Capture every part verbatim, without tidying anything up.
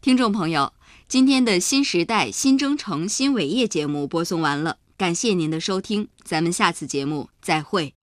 听众朋友，今天的新时代新征程新伟业节目播送完了，感谢您的收听，咱们下次节目再会。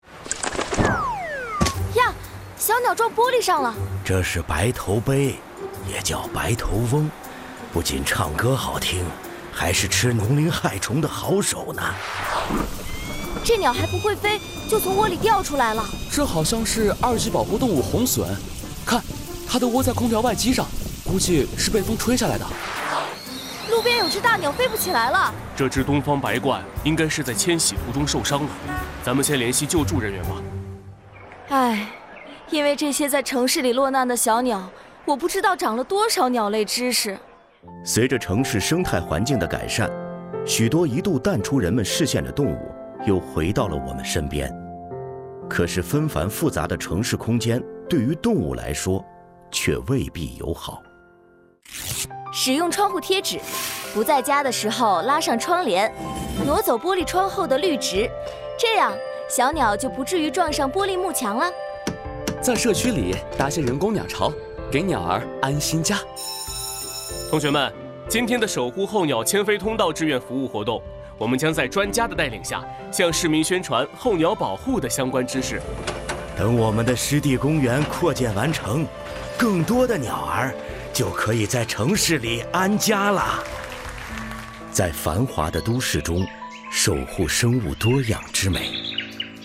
呀，小鸟撞玻璃上了。 这是白头鹎，也叫白头翁，不仅唱歌好听，还是吃农林害虫的好手呢。 这鸟还不会飞，就从窝里掉出来了。 这好像是二级保护动物红隼，看，它都窝在空调外机上，估计是被风吹下来的。 路边有只大鸟飞不起来了。 这只东方白鹳应该是在迁徙途中受伤了，咱们先联系救助人员吧。 唉，因为这些在城市里落难的小鸟，我不知道长了多少鸟类知识。 随着城市生态环境的改善，许多一度淡出人们视线的动物又回到了我们身边。可是纷繁复杂的城市空间对于动物来说却未必友好。 使用窗户贴纸，不在家的时候拉上窗帘，挪走玻璃窗后的绿植，这样小鸟就不至于撞上玻璃幕墙了。 在社区里搭些人工鸟巢，给鸟儿安心家。 同学们，今天的守护候鸟迁飞通道志愿服务活动，我们将在专家的带领下，向市民宣传候鸟保护的相关知识。 等我们的湿地公园扩建完成，更多的鸟儿就可以在城市里安家了。在繁华的都市中，守护生物多样之美。